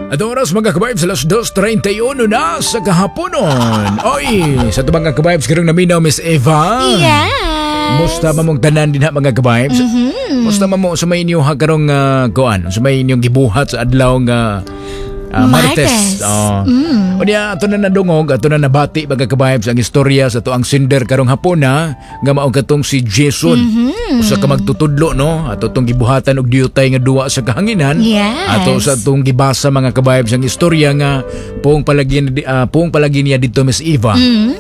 At oras mga kabibes, alas 2:31 na sa kahaponon. Oy, sa ito mga kabibes, karong naminaw Miss Eva. Yes. Musta mamong tanan din ha mga kabibes. Musta mamo sa may inyo ha karong kuan, sa may inyong gibuhat sa adlaw nga Martes. O niya, ato na nadungog, ato na nabati mga kabibes ang istorya sa to ang sinder karong hapon na nga maong katong si Jason. Usa ka magtutudlo no, ato tong gibuhatan og diutay nga duwa sa kahanginan. Yes. Ato sa tong gibasa mga kabibes ang istorya nga puong palagi niya dito Miss Eva.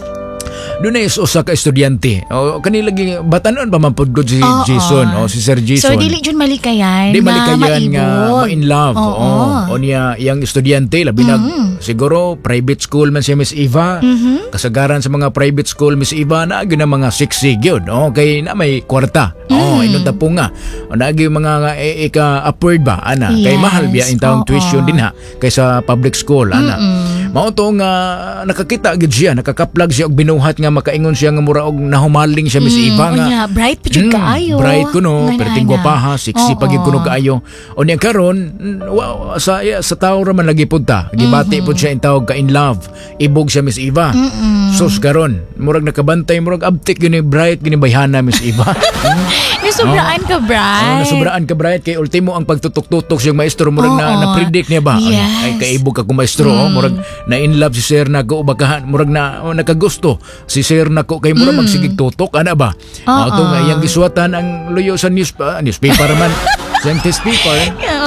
Doon is usa ka estudyante. O kanilagi batanon pa man pud si Jason o si Sir Jason. So dili jud malikayan. Di malikayan nga ma-in love. Oo. O niya yang estudyante labi na siguro private school man siya Miss Eva. Kasagaran sa mga private school Miss Eva na gyud ang mga sexy gyud. Kay na may kwarta. Inunta po nga. O naagi mga ika-upward ba ana. Kay mahal biya in taong tuition din ha kaysa public school ana. Mao to nga nakakita gid siya, nakakaplag siya og binuhat nga makaingon siya nga mura og nahumaling siya Miss Eva nga. Unya, bright pa jud kaayo. Bright kuno, perting gwapaha, sexy pa gid kuno kaayo. O niya karon sa tao ra man lagi pud ta. Gibati pud siya in tawag ka in love. Ibog siya Miss Eva. Sus karon, murag nakabantay, murag abtik gini bright gini bayhana Miss Eva. Nasubraan ka, Bright. Nasubraan ka, Bright. Kay ultimo ang pagtutok-tutok siyang maestro. Murag na-predict niya ba? Yes. Ay, kaibog ako maestro. Murag na-in-love si Sir Nako. Bakahan. Murag na nakagusto si Sir Nako. Kay murag magsigig tutok. Ano ba? Ito nga, iyang giswatan ang luyo sa newspaper man. Sa newspaper.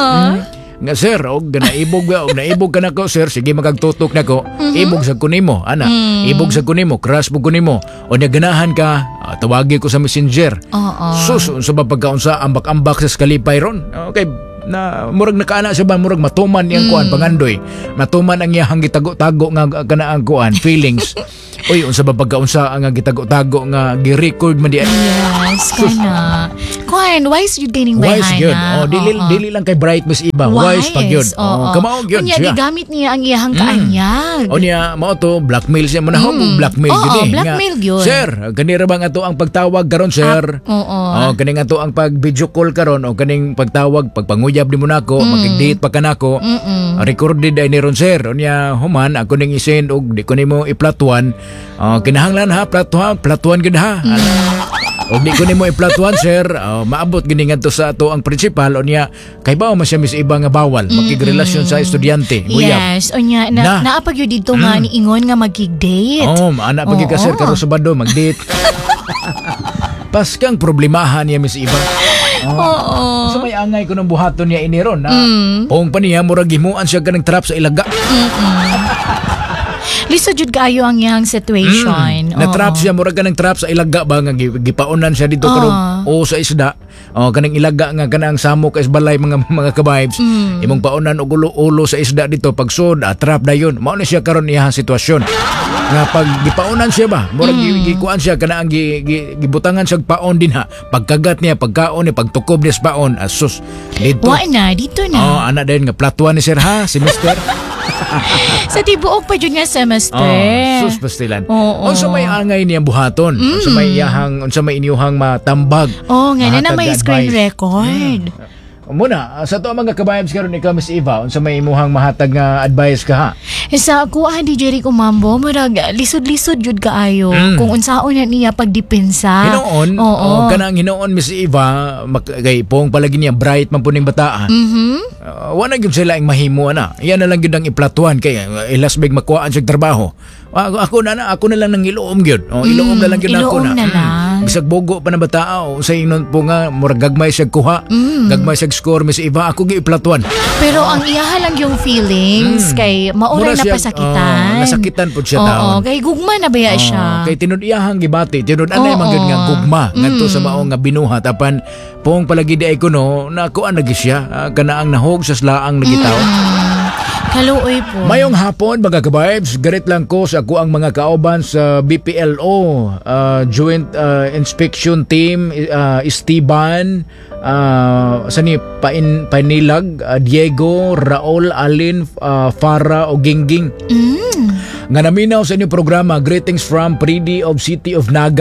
Nga sir, og naibog ka nako sir, sige magagtutok nako. Ibog sa kunimo, ana. Ibog sa kunimo, crush mo kunimo. O naganahan ka, tawagi ko sa messenger. Sus, sa pagkaunsa ambak-ambak sa kalipay ron. Okay, na murag nakaana siya ba, murag matuman yang kuan pangandoy. Matuman ang iyang gitago-tago nga kanaang kuan feelings. Uy, unsa ba pagkaunsa ang gitago-tago nga gi-record man di. Yes, kana. Kuan, wise you gaining by wise yun. Dili lang kay Bright Miss Iba. Wise pag yun. Kamaog yun siya. Kunya, digamit niya ang iyahang kaanyag. O niya, mao to, blackmail siya. Manahong blackmail gini. Blackmail yun. Sir, kanira bang ato ang pagtawag karon sir? Kaning ato ang pag-video call karon o kaning pagtawag, pagpanguyab di mo nako, makig-date pa kanako. Recorded ay ni ron sir. O niya, human, ako ning isend og di ko nimo iplatuan. Kinahanglan ha, platuan gid ha. O di ko nimo iplatuan sir, maabot gini ngadto sa ato ang principal o niya kay bawo man siya Miss Iba nga bawal makigrelasyon sa estudyante. Yes, o niya naapag yun dito nga ni ingon nga magig-date. Anak pag ka sir karo Sabado mag-date. Paskang problemahan niya Miss Iba. So may angay ko ng buhaton niya iniron na pong pa niya murag himuan siya kanang trap sa ilaga. Lisod jud kaayo ang iyang situation. Na-trap siya, murag ka ng trap sa ilaga ba nga gipaunan siya dito karong sa isda. Kanang ilaga nga kanang samok is balay mga kabibes. Imong paunan og ulo sa isda dito pagsud trap dayon. Mao na siya karon iyang sitwasyon. Nga pag gipaunan siya ba, murag gikuan siya kanang gibutangan siya paon din ha. Pagkagat niya, pagkaon ni pagtukob niya sa paon, asus dito. Wa na dito na. Ana dayon nga platuan ni sir ha, si Mr. Sa tibuok pa jud nga semester. Sus pastilan. Unsa may angay niya buhaton? Unsa may inyuhang matambag? Nga na may screen record. Muna, sa to mga kabayabs karon ikaw Miss Eva, unsa may imuhang mahatag nga advice ka ha? Sa ako di Jerry Kumambo, murag lisod-lisod jud kaayo kung unsaon na niya pagdepensa. Hinoon, kanang hinoon Miss Eva, kay pong palagi niya bright man puning bataan. Wala gyud sila ang mahimo ana. Iyan na lang gyud ang iplatuan kay ilas big makuhaan siya trabaho. Ako na lang nang iloom gyud. Iloom na lang gyud ako na. Bisag bogo pa na batao sa inon po nga murag gagmay siya kuha. Gagmay siya score Miss Eva, ako gi iplatuan. Pero ang iyaha lang yung feelings kay maura na pasakitan. Nasakitan po siya taon. Kay gugma na baya siya. Kay tinud iyahang gibati, tinud anay man gyud nga gugma ngadto sa mao nga binuhat apan pong palagi di ay kuno na kuan lagi siya kana ang nahog sa slaang nagitaw. Kaluoy po. Mayong hapon mga kabibes, garit lang ko sa ako ang mga kaoban sa BPLO Joint Inspection Team, Esteban, sani Panilag, Diego, Raul, Alin, Farah o Gingging. Nga naminaw sa inyong programa, greetings from Pridi of City of Naga.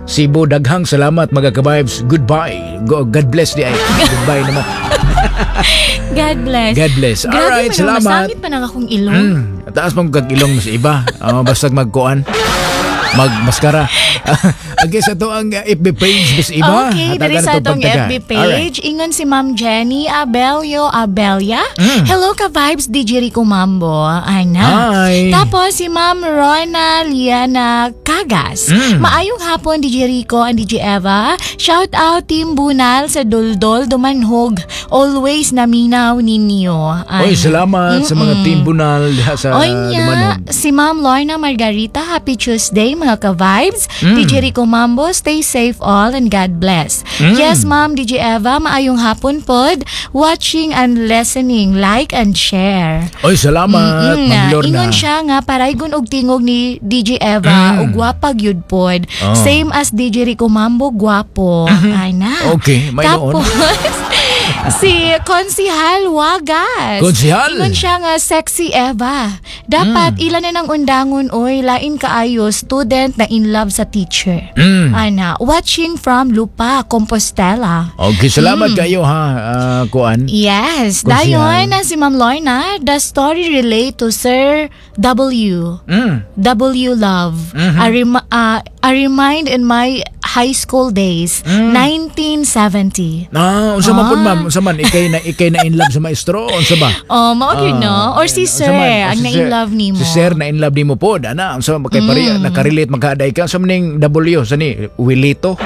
Cebu. Daghang salamat mga ka-vibes. Goodbye. God bless di ay. Goodbye naman. God bless. God bless. Alright, Grabe, salamat. masangit pa nang akong ilong. Taas mong kag-ilong sa iba. Basta magkuan. Magmaskara. Okay, sa to ang FB page bis iba. Okay, dari sa atong FB page. Ingon si Ma'am Jenny Abelia. Hello ka vibes, DJ Rico Mambo. Ana. Hi. Tapos si Ma'am Rona Liana Cagas. Maayong hapon, DJ Rico and DJ Eva. Shout out Team Bunal sa Duldol, Dumanhog. Always naminaw ninyo. Oy, salamat sa mga Team Bunal sa Dumanhog. Si Ma'am Lorna Margarita, happy Tuesday mga ka-vibes. DJ Rico Mambo, stay safe all and God bless. Yes, Ma'am DJ Eva, maayong hapon pod. Watching and listening, like and share. Oy, salamat, Ma'am Lorna. Ingon siya nga, paraygon og tingog ni DJ Eva, og gwapag yun pod. Same as DJ Rico Mambo, gwapo. Ay na. Okay, may noon. Tapos, si Konsihal Wagas. Konsihal? Ingon siya nga, sexy Eva. Dapat ilan na ng undangon, oy, lain kaayo, student na in love sa teacher. Ana, watching from Lupa, Compostela. Okay, salamat kayo ha, Kuan. Yes, Konsihal. dayon na si Ma'am Lorna, the story relate to Sir W. W Love. I remind in my high school days, 1970. Unsa man pud ma'am, unsa man ikay na in love sa maestro, unsa ba? Mao gyud no, or si Sir ang na in love nimo. Si Sir na in love nimo pod, ana, unsa man kay pare nakarelate magkaaday ka sa maning W sa ni Wilito.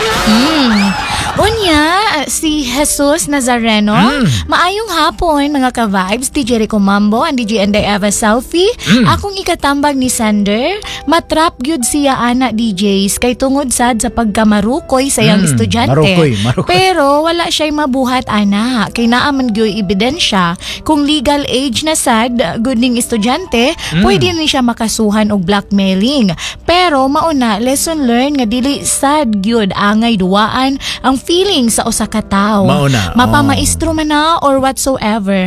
Unya, si Jesus Nazareno. Maayong hapon mga ka-vibes, DJ Rico Mambo and DJ Enday Eva Selfie. Akong ikatambag ni Sander, matrap gyud siya ana DJs kay tungod sad sa pagkamarukoy sa iyang estudyante. Marukoy. Pero wala siya'y mabuhat ana, kay naa man gyud ebidensya kung legal age na sad good ning estudyante, pwede ni siya makasuhan og blackmailing. Pero mauna lesson learned nga dili sad gyud angay duwaan ang feeling sa usa ka tawo. Mauna. Mapamaestro man na or whatsoever.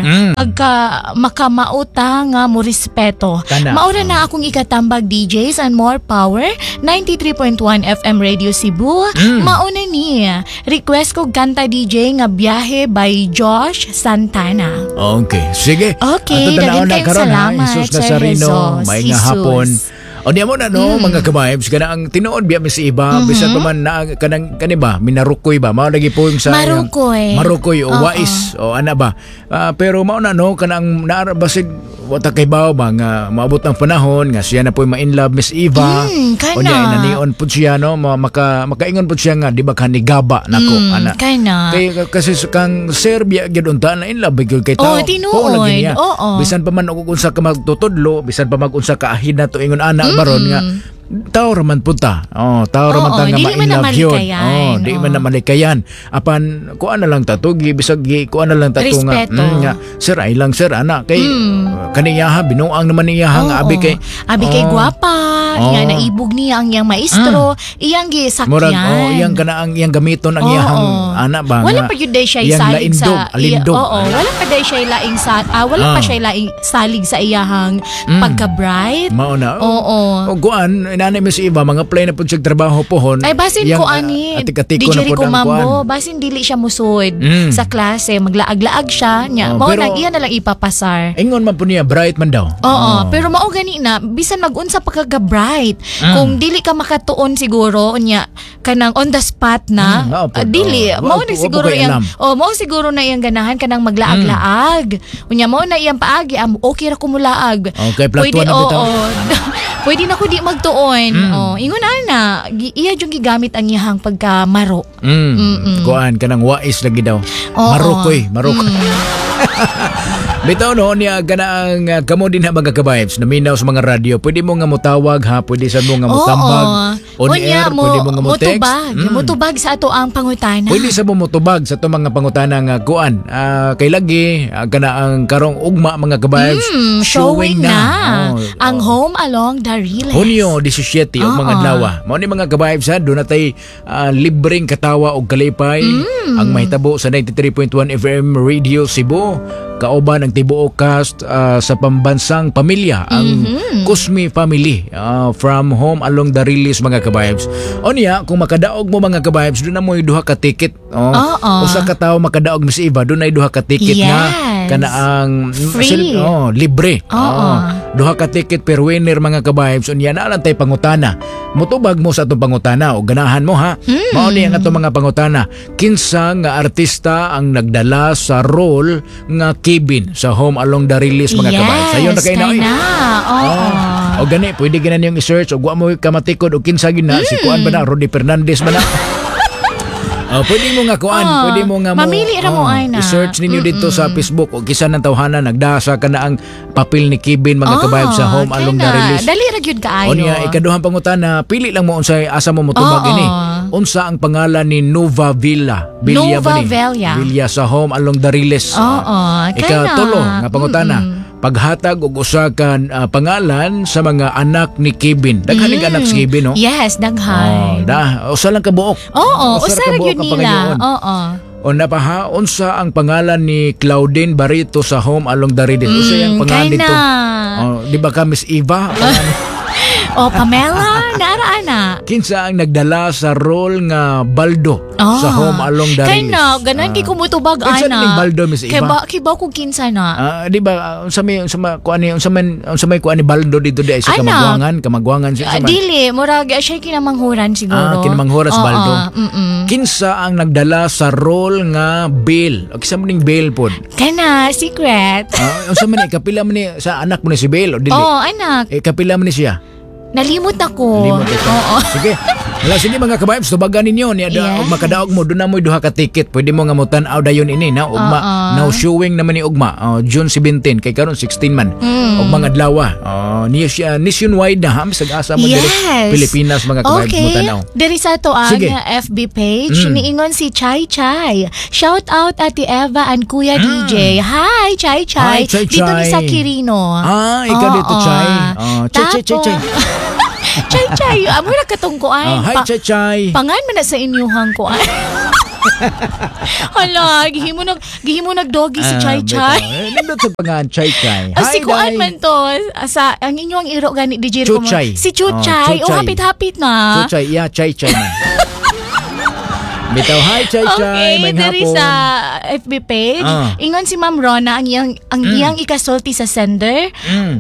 Makamauta nga mo respeto. Mauna na akong ikatambag DJs and more power. 93.1 FM Radio Cebu. Mauna ni. Request ko kanta DJ nga Biyahe by Josh Santana. Okay, sige. Okay, daghang kayong salamat, Jesus Sir Nazareno, Jesus. may nga hapon. O diyan mo na no, mga ka-vibes, kanang tinuod biya mi sa iba, bisan pa man na kaniba, minarukoy ba? Mao lagi po yung sa Marukoy o wais o ana ba? Pero mao na no, kanang naarabasig wata kay bawo ba nga maabot ang panahon nga siya na po ma in love Miss Eva. O diyan nanion pud siya no, makaingon pud siya nga di ba kanigaba nako ana. Kay kasi kang Serbia gyud unta na in love gyud kay tao. Tinuod. Bisan pa man og unsa ka magtutudlo, bisan pa mag-unsa ka ahin na to ingon ana baron nga tao raman punta. Tao raman ta nga ma-in love yun. Di man na malikayan. Apan kuan na lang tatugi bisag kuan na lang tatu nga sir ay lang sir ana kay kaniya binuang naman niya nga abi kay gwapa nga naibog niya ang iyang maestro iyang gisakyan. Murag iyang kana ang iyang gamiton ang iyang ana ba wala pa gyud siya salig sa wala pa day siya laing sa wala pa siya laing salig sa iyahang pagka-bright. Mao na. O kuan inanay Miss Eva mga play na pud siya trabaho pohon. Ay basin ko ani DJ Rico Mambo basin dili siya musud sa klase maglaag-laag siya nya mao nang iya na lang ipapasar. Ingon man po niya bright man daw. Pero mao gani na bisan mag-unsa pa ka bright kung dili ka makatuon siguro nya kanang on the spot na dili mao na siguro iyang mao siguro na iyang ganahan kanang maglaag-laag unya mao na iyang paagi okay ra ko mulaag. Okay, platuan na bitaw. Pwede na ko di magtuon. Ingon ana, iya jung gigamit ang iyang pagkamaro. Kuan kanang wais lagi daw. Marukoy. Bitaw no niya ganaang kamo din ha mga ka-vibes naminaw sa mga radyo. Pwede mo nga motawag ha, pwede sa mo nga motambag on air, pwede mo nga mo-text. Motubag sa ato ang pangutana. Pwede sa mo motubag sa ato mga pangutana nga kuan. Kay lagi ganaang karong ugma mga ka-vibes. Showing na ang Home Along Dariles. Hunyo 17 ang mga adlaw. Mao ni mga ka-vibes ha, do natay libreng katawa og kalipay ang mahitabo sa 93.1 FM Radio Cebu. kauban ang tibuok cast sa pambansang pamilya ang Kusmi family from Home Along the Release mga ka-vibes. O niya, kung makadaog mo mga ka-vibes, doon na mo duha ka ticket. Usa ka tawo makadaog Miss Eva, doon na duha ka ticket na kanaang free. Libre. Duha ka ticket per winner mga ka-vibes. O niya, naalan tay pangutana. Mutubag mo sa atong pangutana o ganahan mo ha. Mao ni ang atong mga pangutana. Kinsa nga artista ang nagdala sa role nga Kevin sa Home Along the Release mga ka-vibes. Sayon na kayo na. O gani, pwede ganan yung i-search o guwa mo kamatikod o kinsa gina si Kuan ba na Rudy Fernandez ba na. Pwede mo nga kuan, pwede mo nga mamili ra mo ay na. I-search ninyo dito sa Facebook o kisa ng tawhana nagdasa ka na ang papel ni Kevin mga ka-vibes sa Home Along the Release. Dali ra gyud kaayo. O niya, ikaduhang pangutana, pili lang mo unsay asa mo motubag ini. Unsa ang pangalan ni Nova Villa? Villa sa Home Along the Release. Ikatulo nga pangutana. Paghatag og usa ka pangalan sa mga anak ni Kevin. Daghan ning anak si Kevin, no? Yes, daghan. Usa lang ka buok. Usa ra gyud nila. O napaha, unsa ang pangalan ni Claudine Barreto sa Home Along the Release? Unsa yung pangalan dito? Di ba ka Miss Eva? Pamela, naara. Kinsa ang nagdala sa role nga Baldo sa Home Along the Release? Kay na, ganan kay kumutubag ana. Kinsa ning Baldo Miss Eva? Kiba ko kinsa na. Di ba unsa may kuan ni Baldo dito di sa kamagwangan siya. Dili, murag siya kinamanghuran siguro. Kinamanghuran sa Baldo. Kinsa ang nagdala sa role nga Bill? O kinsa man ning Bill pod? Kana, secret. Unsa man kapila man ni sa anak mo ni si Bill o dili? Anak. Kapila man ni siya? Nalimot ako. Sige. Wala sige mga ka-vibes, tubagan ninyo niya og makadaog mo doon na mo duha ka ticket. Pwede mo nga mo tan-aw dayon ini na ugma. Now showing naman ni ugma June 17 kay karon 16 man. Og mga adlaw. Niya siya nationwide na bisag asa mo diri Pilipinas mga ka-vibes mo tan-aw. Diri sa to ang FB page niingon si Chai Chai. Shout out Ate Eva and Kuya DJ. Hi Chai Chai. Dito ni sa Quirino. Ikaw dito Chai. Chai. Chay, amo na katungkuan. Hi, Chay. Pangan man na sa inyuhang kuan. Hala, gihimo nagdogi si Chay. Nindot sa pangan, Chay. Si kuan man to. Ang inyong iro gani DJ ko mo. Si Chuchay. Hapit-hapit na. Chuchay, Chay man. Bitaw, hi, Chay. Okay, dari sa FB page. Ingon si Ma'am Rona ang iyang ikasulti sa sender.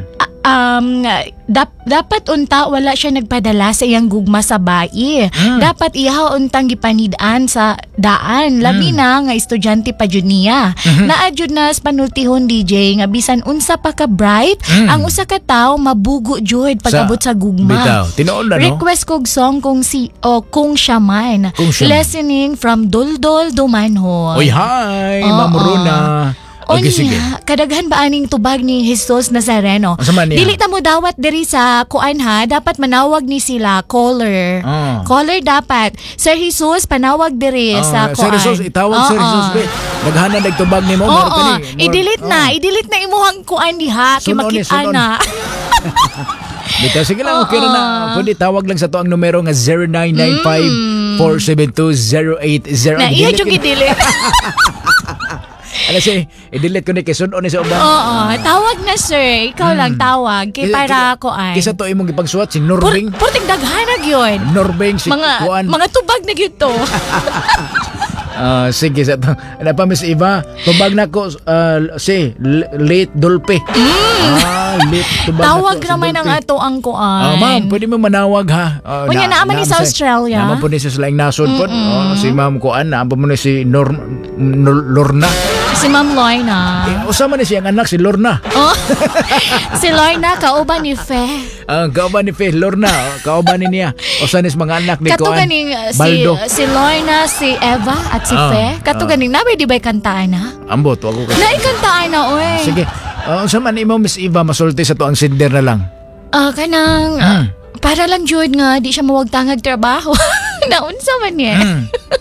Dapat unta wala siya nagpadala sa iyang gugma sa bai. Dapat iha untang gipanidaan sa daan. Labi na nga estudyante pa jud niya. Naadjud na sa panultihon DJ nga bisan unsa pa ka bright, ang usa ka tawo mabugo jud pagabot sa gugma. Bitaw, tinuod na no. Request kog song kung siya man. Listening from Duldol Dumanhon. Oy, hi, Ma'am Rona. Okay, sige. Kadaghan ba aning tubag ni Jesus Nazareno? Dili ta mo dawat diri sa kuan ha, dapat manawag ni sila caller. Caller dapat. Sir Jesus panawag diri sa kuan. Sir Jesus itawag Sir Jesus. Daghana nagtubag nimo i-delete na imuhang kuan diha kay makita na. Dito sige lang okay na. Pwede tawag lang sa to ang numero nga 0995-472-080. Na iya jud i-delete. Ano siya, i-delete ko ni Kison o ni sa uban. Tawag na sir. Ikaw lang tawag. Kay para ko ay. Kisa to imong ipagsuwat si Norbeng. Purting daghanag yun. Norbeng si Kuan. Mga tubag na yun to. Sige sa to. Ano pa Miss Eva? Tubag na ko si Late Dulpe. Late tubag tawag na naman ang ato ang kuan. Ma'am, pwede mo manawag ha. Unya naaman ni sa Australia. Naaman po ni sa Laing Nasod po. Si Ma'am Kuan, naaman po ni si Lorna. Si Ma'am Lorna. Usama ni siyang anak si Lorna. Si Lorna kauban ni Fe. Kauban ni Fe, Lorna. Kauban ni niya. Usanis mga anak ni Kuan. Katuganing si Lorna, si Eva at si Fe. Katuganing nabay di ba'y kantaan ha? Ambot, wag ko. Naikantaan na oy. Sige. Usama ni mo Miss Eva masulti sa to ang sinder na lang. Kanang para lang jud nga di siya mawagtangag trabaho. Naunsa man niya.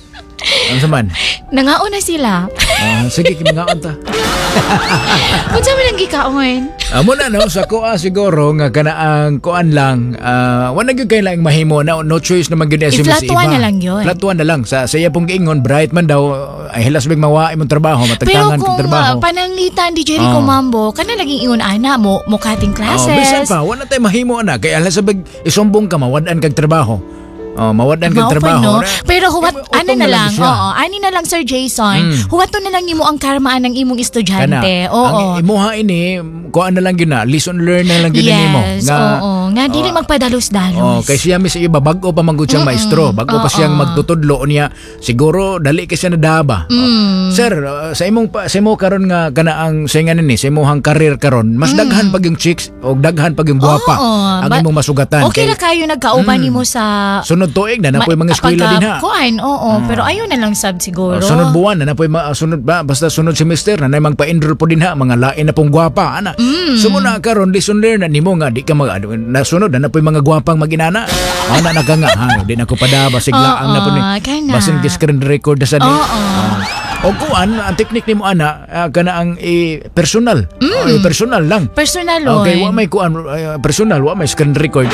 Ano saman? Nangaon na sila. Sige, kimangaon ta. Kung saan mo lang gikaon? Muna no, sa kuha siguro nga kanaang kuan lang, wala gyud kay lang mahimo na no choice naman gyud si Miss Eva. I-flat 1 na lang yun. Flat 1 na lang. Sa iya pong giingon, bright man daw, ay hilas big mawa imong trabaho, matagtangan kong trabaho. Pero kung pananglitan di Jericho Mambo, kana laging ingon ana mo kating classes. Bisan pa, wala tay mahimo na. Kaya alas big isumbong ka, mawadan kag trabaho. Mawadan kag trabaho. No? Pero huwat, ano na lang, ani na lang Sir Jason, huwato na lang nimo ang karmaan ng imong estudyante. Ang imuha ini, kuan na lang yun na, lesson learn na lang yun nimo. Nga dili magpadalos-dalos. Kay siya Miss Eva, bago pa manggod siyang maestro, bago pa siyang magtutudlo niya, siguro dali kay siya nadaba. Sir, sa imo karon nga kanaang saingan ni, sa imong career karon, mas daghan pag yung chicks o daghan pag yung guwapa ang imong masugatan. Okay ra kayo nagkauban nimo sa sunod tuig na napoy mga eskwela din ha. Kuan, pero ayaw na lang sab siguro. Sunod buwan na napoy sunod ba basta sunod semester na nay magpa-enroll po din ha mga lain na pong gwapa ana. Sumuna karon lesson learn na nimo nga di ka nasunod na napoy mga gwapang maginana. Ana naka nga ha, di na ko padaba siglaang na po ni. Basin ki screen record sa ni. O kuan ang teknik nimo ana kana ang personal. Personal lang. Personal okay, wa may kuan personal, wa may screen record.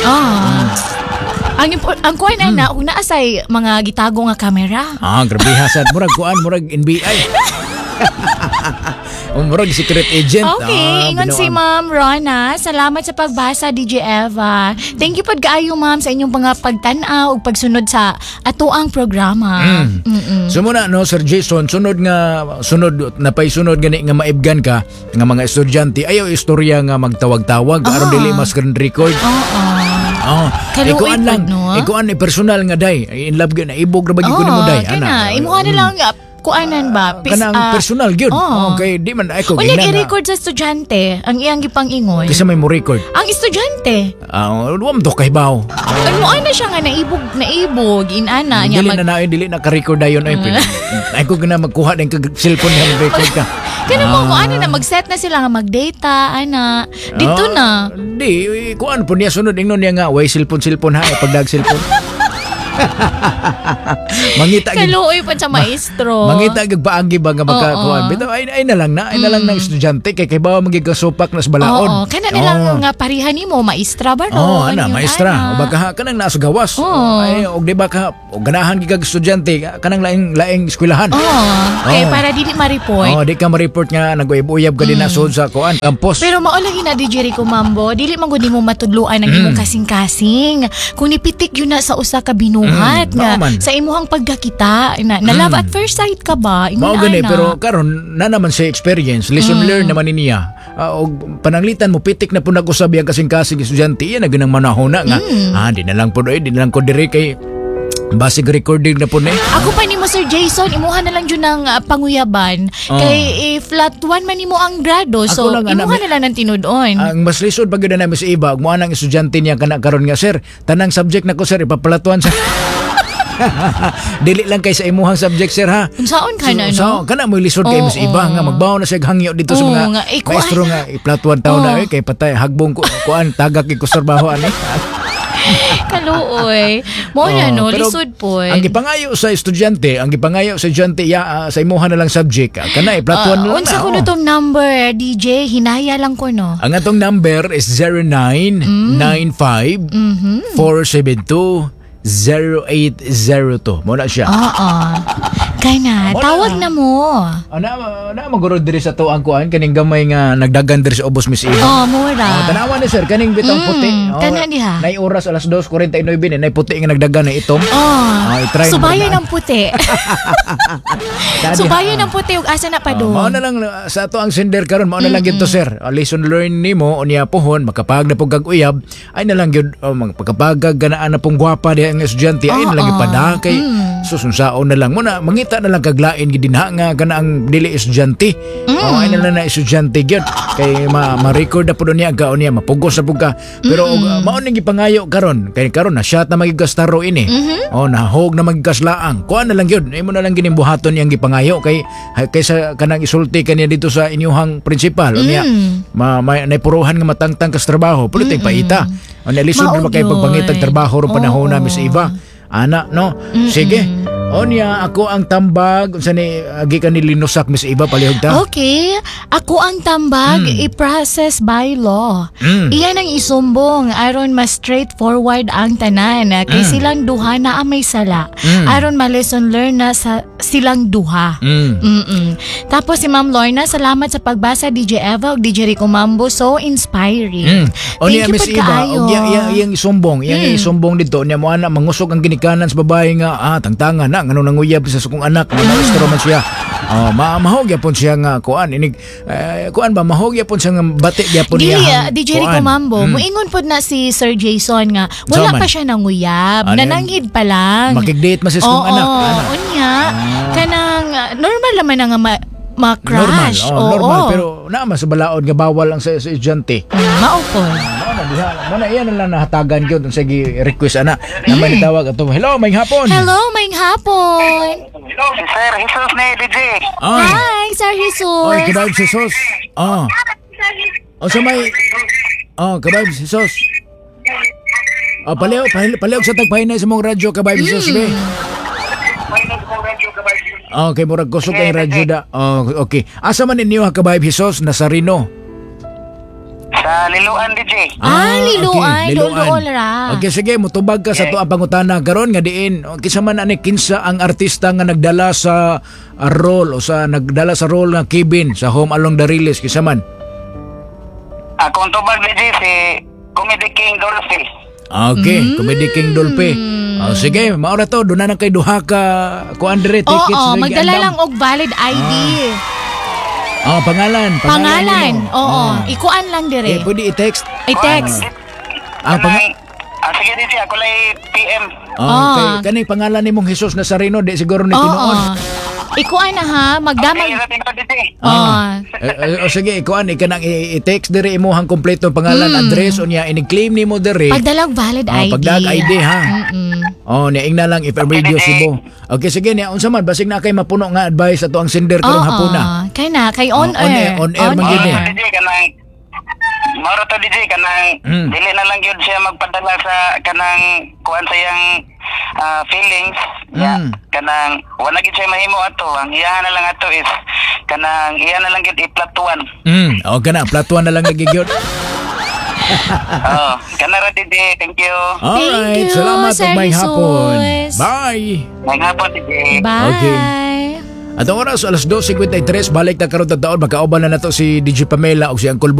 Ang kuan ana kung naasay mga gitago nga kamera. Grabe hasad murag kuan murag NBI. Murag secret agent. Okay, ingon si Ma'am Rona. Salamat sa pagbasa, DJ Eva. Thank you pod kaayo ma'am sa inyong mga pagtan-aw ug pagsunod sa atoang programa. So muna no Sir Jason, sunod napay-sunod gani nga maibgan ka nga mga estudyante ayaw istorya nga magtawag-tawag aron dili mas screen record. Ikuan lang. Ikuan ni personal nga day. In love gyud na ibog ra bagi ko nimo day. Ana, imuha na lang kuanan ba? Kanang personal gyud. Okay, di man ako ginana. Wala i-record sa estudyante ang iyang gipang-ingon. Kasi may mo record. Ang estudyante. Wa mo to kay baw. Ano na siya nga naibog inana niya dili na ka-record dayon ay pin. Ay ko gina magkuha ng cellphone nga record ka. Kana mo na mag-set na sila nga mag-data ana. Dito na. Di kuan po niya sunod ingnon niya nga way cellphone ha pagdag cellphone. Mangita kaluoy pa sa maestro. Mangita gid paagi ba nga magkakuan. Bitaw ay na lang na estudyante kay bawa magigasupak na sa balaod. Kana nilang nga parihan nimo maestra ba no? Maestra. O baka kanang nasa gawas. Ay og di ba ka og ganahan gid estudyante kanang laing eskwelahan. Kay para dili ma-report. Di ka ma-report nga nag-uyab-uyab ka din nasod sa kuan campus. Pero mao lang ina di Jericho Mambo, dili man gud nimo matudluan ang imong kasing-kasing. Kung nipitik yun na sa usa ka binuhat nga sa imuhang pagkakita na love at first sight ka ba? Mao gani pero karon na naman sa experience, lesson learn naman niya. Og pananglitan mo pitik na po nag-usab yang kasing-kasing estudyante yan na ganang manahon na nga. Di na lang po di na lang ko diri kay basig recording na po ni. Ako pa nimo Sir Jason, imuha na lang jud ng panguyaban. Kay flat 1 man nimo ang grado. So imuha na lang ng tinud-on. Ang mas lisod pag na Miss Eva, mo anang estudyante niya kana karon nga sir, tanang subject nako sir ipapalatuan sa dili lang kay sa imuhang subject sir ha. Unsaon ka na no? So kana mo lisod kay Miss Eva nga magbaw na siya hangyo dito sa mga maestro nga iplatuan taon na kay patay hagbong kuan tagak ikustorbaho ani. Kaluoy. Mo na no, lisod po. Ang gipangayo sa estudyante, sa imuha na lang subject, kana iplatuan na lang. Unsa kuno tong number, DJ? Hinaya lang ko no. Ang atong number is 0995 472 0802. Muna siya. Kay na, tawag na mo. Na maguro diri sa tuang kuan kaning gamay nga nagdagan diri sa ubos Miss Eva. Mura. Tanawan ni sir kaning bitang puti. Kana diha. Nay oras alas 2:49 ni nay puti nga nagdagan na itom. Subayan ang puti. Subayan ang puti ug asa na pa do. Mao na lang sa ato ang sender karon mao na lang gito sir. Lesson learn nimo unya pohon makapag na pug uyab ay na lang gyud magpagapagag ganaan na pong gwapa diha ang estudyante ay na lang ipadakay. Susunsaon na lang mo na mangita na lang kaglain gid dinha nga kana ang dili estudyante. Ay na lang na estudyante gyud kay ma-record na pud niya gaon niya mapugos na pud ka. Pero mao ning gipangayo karon kay karon na shot na magigastaro ini. Nahog na magkaslaang. Kuan na lang gyud imo na lang ginimbuhaton yang gipangayo kay kaysa kanang isulti kaniya dito sa inyuhang principal unya naipuruhan nga matangtang kas trabaho pud tay paita. Unya lisod na kay pagpangitag trabaho ron panahon na Miss Eva. Ana no. Sige. Onya, ako ang tambag. Unsa ni agi ka ni linusak mis iba palihog ta? Okay, ako ang tambag i-process by law. Iyan ang isumbong aron mas straightforward ang tanan kay silang duha na may sala. Aron ma-lesson learn na sa silang duha. Tapos si Ma'am Lorna, salamat sa pagbasa DJ Eva ug DJ Rico Mambo, so inspiring. Onya Thank you mis pud iba, kaayo. yang isumbong, yang isumbong dito niya mo ana mangusog ang ginikanan sa babae nga tangtangan na ngano nanguyab sa sukong anak nga maestro man siya. Mahog yapon siya nga kuan inig kuan ba mahog yapon siya nga bati yapon Dili, niya. DJ Rico Mambo, muingon pod na si Sir Jason nga wala Saman. pa siya nanguyab, Ano yan? nananghid pa lang. Makig-date man sa sukong anak. Ana. Unya, kanang normal naman na nga ma-crush. Normal pero naama sa balaod nga bawal ang sa estudyante. Maupon. Mana iyan lang nahatagan gyud sa request ana. Naman tawag ato. Hello, may hapon. Hello, may hapon. Si Sir Jesus ni DJ. Ay. Hi, Sir Jesus. Oy, kabayb si Sos. O sa may kabayb si Sos. Paliw sa tagpahinay sa mong radyo kabayb si Sos be. Okay, murag kusog kay radyo da. Okay. Asa man ninyo ha kabayb si Sos nasa Rino? Sa Liluan DJ. Liluan. Liluan ra. Okay, sige, mutubag ka sa to ang pangutana karon nga diin. Kinsa man ani kinsa ang artista nga nagdala sa role o sa nagdala sa role nga Kevin sa Home Along the Release kinsa man? Akong tubag DJ si Comedy King Dolphy. Okay, Comedy King Dolpe. Sige, maura to, doon na kay duha ka kuan dire tickets. Oo, na magdala giandam. lang og valid ID. Pangalan. Pangalan. nimo. Oo, ikuan lang dire. Pwede i-text. I-text. Sige DJ, ako lay PM. Kaning pangalan nimong Jesus Nazareno, di siguro ni Oo. tinuod. Ikuan na ha, Okay, magdamag. rating ko DJ. Sige, ikuan ikanang i-text dire imuhang kompletong pangalan, address unya ini-claim nimo dire. Pagdalag valid ID. Pagdag ID ha. Niing na lang if radio Okay. Cebu. Okay, sige niya. Unsa man basig na kay mapuno nga advice ato ang sender karong hapuna. Kay na, kay on air. on air man yun eh. DJ kanang Mauro to DJ kanang dili na lang gyud siya magpadala sa kanang kuan sa iyang feelings. Kanang wala gyud siya mahimo ato. Ang iyahan na lang ato is kanang iya na lang gyud iplatuan. Kana platuan na lang nagigyod. Kana ra DJ. Thank you. Alright, you, salamat Sir ug may hapon. Jesus. Bye. May hapon DJ. Bye. Okay. At ang oras, alas 2:53, balik na karon taon, magkauban na nato si DJ Pamela o si Uncle